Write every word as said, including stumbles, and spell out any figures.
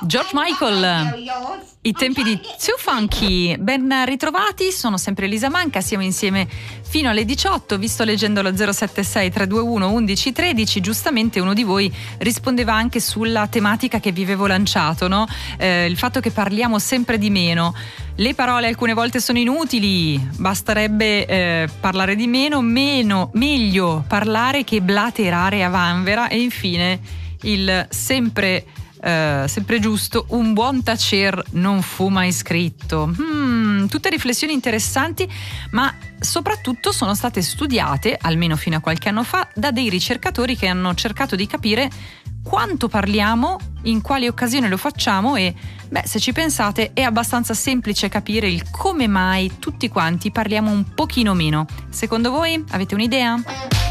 George Michael, i tempi di Too Funky. Ben ritrovati, sono sempre Elisa Manca, siamo insieme fino alle diciotto. Vi sto leggendo lo zero sette sei tre due uno uno uno tre zero. Giustamente uno di voi rispondeva anche sulla tematica che vi avevo lanciato, no? Eh, il fatto che parliamo sempre di meno. Le parole alcune volte sono inutili, basterebbe eh, parlare di meno, meno, meglio parlare che blaterare a vanvera. E infine il sempre Uh, sempre giusto, un buon tacer non fu mai scritto. Hmm, tutte riflessioni interessanti, ma soprattutto sono state studiate, almeno fino a qualche anno fa, da dei ricercatori che hanno cercato di capire quanto parliamo, in quali occasioni lo facciamo e, beh, se ci pensate è abbastanza semplice capire il come mai tutti quanti parliamo un pochino meno. Secondo voi avete un'idea?